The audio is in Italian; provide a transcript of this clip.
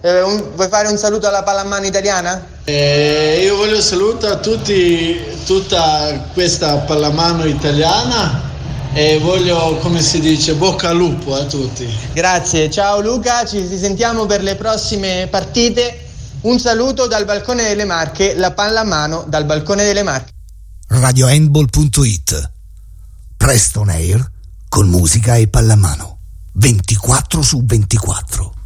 Vuoi fare un saluto alla pallamano italiana? Io voglio salutare a tutti, tutta questa pallamano italiana e voglio, come si dice, bocca al lupo a tutti. Grazie, ciao Luca, ci sentiamo per le prossime partite. Un saluto dal balcone delle Marche, la pallamano dal balcone delle Marche. RadioHandball.it. Presto on air con musica e pallamano 24/24.